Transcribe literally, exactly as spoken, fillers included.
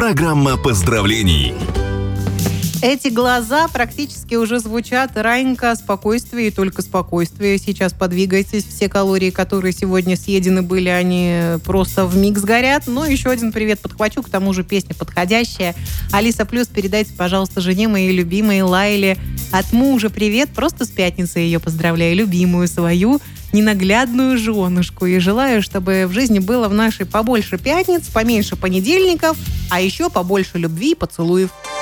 Программа поздравлений. Эти глаза практически уже звучат раненько. Спокойствие и только спокойствие. Сейчас подвигайтесь. Все калории, которые сегодня съедены были, они просто вмиг сгорят. Ну, еще один привет подхвачу. К тому же песня подходящая. Алиса Плюс, передайте, пожалуйста, жене моей любимой Лайле от мужа привет. Просто с пятницей ее поздравляю. Любимую свою ненаглядную женушку. И желаю, чтобы в жизни было в нашей побольше пятниц, поменьше понедельников, а еще побольше любви и поцелуев.